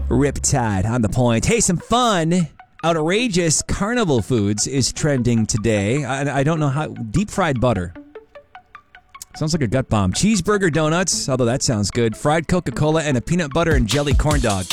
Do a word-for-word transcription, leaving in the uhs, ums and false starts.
Riptide on the point. Hey, some fun, outrageous carnival foods is trending today. I, I don't know how. Deep fried butter. Sounds like a gut bomb. Cheeseburger donuts, although that sounds good. Fried Coca-Cola and a peanut butter and jelly corn dog.